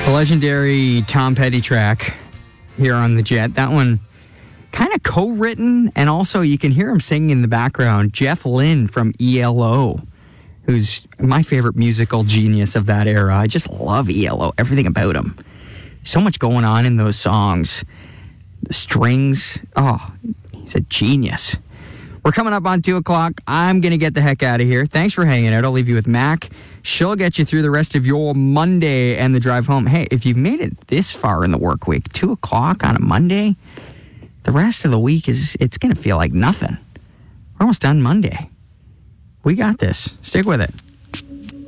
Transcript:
Legendary Tom Petty track here on the Jet. That one kind of co-written, and also you can hear him singing in the background. Jeff Lynne from ELO, who's my favorite musical genius of that era. I just love ELO, everything about him. So much going on in those songs. The strings, he's a genius. We're coming up on 2 o'clock. I'm going to get the heck out of here. Thanks for hanging out. I'll leave you with Mac. She'll get you through the rest of your Monday and the drive home. Hey, if you've made it this far in the work week, 2 o'clock on a Monday, the rest of the week it's going to feel like nothing. We're almost done Monday. We got this. Stick with it.